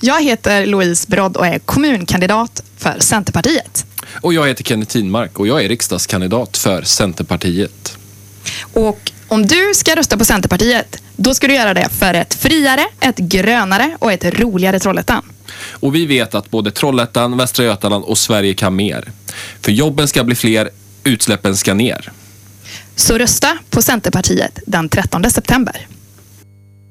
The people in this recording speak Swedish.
Jag heter Louise Brodd och är kommunkandidat för Centerpartiet. Och jag heter Kenneth Tinmark och jag är riksdagskandidat för Centerpartiet. Och om du ska rösta på Centerpartiet, då ska du göra det för ett friare, ett grönare och ett roligare Trollhättan. Och vi vet att både Trollhättan, Västra Götaland och Sverige kan mer. För jobben ska bli fler, utsläppen ska ner. Så rösta på Centerpartiet den 13 september.